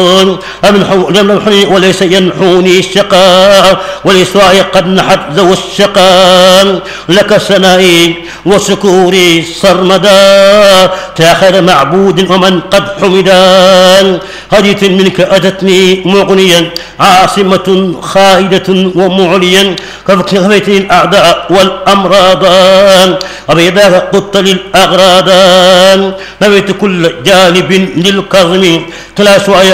يمنحني وليس ينحوني الشقاء ولسواي قد نحت ذو الشقاء لك ثنائي وشكوري سرمدا تاخر معبود ومن قد حمدا هديت منك أتتني مغنيا عاصمة خائدة ومعليا كفيتني الأعداء والأمراض أبيضاك قدت للأغراض نويت كل جانب للكظم كلا سواي